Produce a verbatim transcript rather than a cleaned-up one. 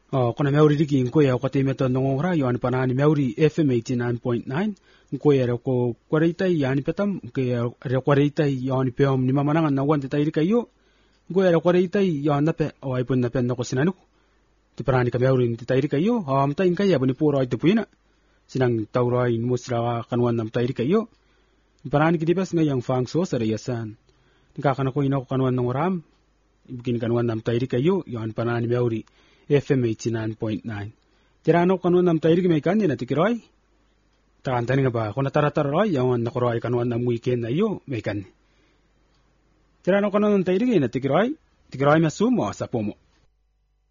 Oh, kuna meuri diki inko ya wakati meto nongora yani panani meuri F M eighty-nine point nine inko ya ko kwareitai yani petam ke ya kwareitai yani peom ni mamanangan na wante tairi kayo inko ya kwareitai yani nape o ai pun nape nako sinanu ti panani ka meuri ti tairi kayo am ta inka ya bani puro ai tupuina sinang taurai musra kanwan nam tairi kayo panani kidibas nga yang fang so sa yasan nika kana ko ina ko kanwan nongoram ibigin kanwan nam tairi kayo yani panani meuri F M eighty-nine point nine. Tirano kanun nam tairi ki may kanya na tikiroy. Takantani nga ba, kung natara-tararoy, yung nakuroy kanuan nam weekend na iyo, may kanya. Tirano kanun nam tairi ki na tikiroy, tikiroy masumo sa pumo.